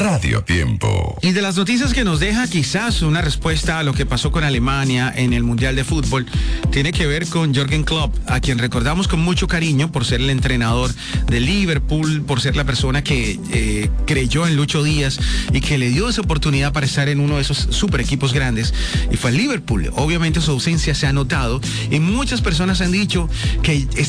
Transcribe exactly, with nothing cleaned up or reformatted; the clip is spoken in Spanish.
Radio Tiempo. Y de las noticias que nos deja quizás una respuesta a lo que pasó con Alemania en el Mundial de Fútbol, tiene que ver con Jürgen Klopp, a quien recordamos con mucho cariño por ser el entrenador de Liverpool, por ser la persona que eh, creyó en Lucho Díaz y que le dio esa oportunidad para estar en uno de esos super equipos grandes, y fue el Liverpool. Obviamente su ausencia se ha notado y muchas personas han dicho que